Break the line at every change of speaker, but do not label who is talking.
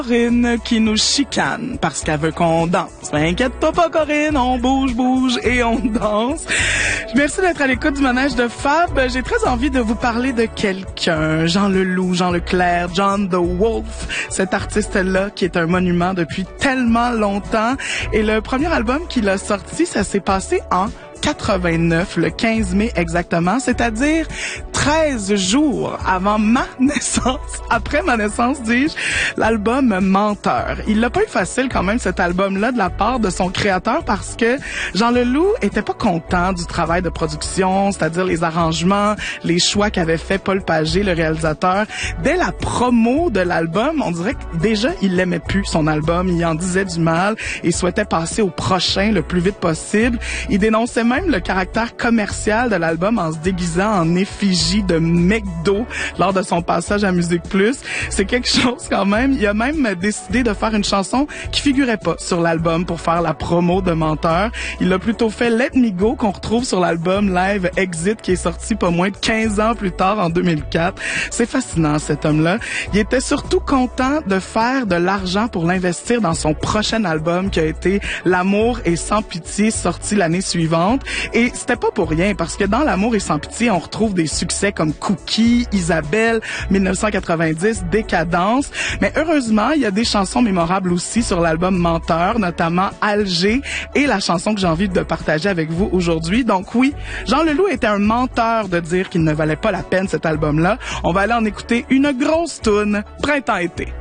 Corinne qui nous chicane parce qu'elle veut qu'on danse. Mais inquiète-toi pas, Corinne, on bouge et on danse. Merci d'être à l'écoute du Manège de Fab. J'ai très envie de vous parler de quelqu'un, Jean Leloup, Jean Leclerc, John the Wolf, cet artiste-là qui est un monument depuis tellement longtemps. Et le premier album qu'il a sorti, ça s'est passé en 89, le 15 mai exactement, c'est-à-dire 13 jours avant ma naissance, après ma naissance, dis-je, l'album Menteur. Il l'a pas eu facile quand même, cet album-là, de la part de son créateur, parce que Jean Leloup était pas content du travail de production, c'est-à-dire les arrangements, les choix qu'avait fait Paul Pagé, le réalisateur. Dès la promo de l'album, on dirait que déjà, il l'aimait plus, son album, il en disait du mal et souhaitait passer au prochain le plus vite possible. Il dénonçait même le caractère commercial de l'album en se déguisant en effigie de McDo lors de son passage à Musique Plus. C'est quelque chose quand même. Il a même décidé de faire une chanson qui figurait pas sur l'album pour faire la promo de Menteur. Il a plutôt fait Let Me Go qu'on retrouve sur l'album Live Exit qui est sorti pas moins de 15 ans plus tard en 2004. C'est fascinant cet homme-là. Il était surtout content de faire de l'argent pour l'investir dans son prochain album qui a été L'amour est sans pitié, sorti l'année suivante. Et c'était pas pour rien, parce que dans L'amour et sans pitié, on retrouve des succès comme Cookie, Isabelle, 1990, Décadence. Mais heureusement, il y a des chansons mémorables aussi sur l'album Menteur, notamment Alger et la chanson que j'ai envie de partager avec vous aujourd'hui. Donc oui, Jean Leloup était un menteur de dire qu'il ne valait pas la peine cet album-là. On va aller en écouter une grosse toune, Printemps-été.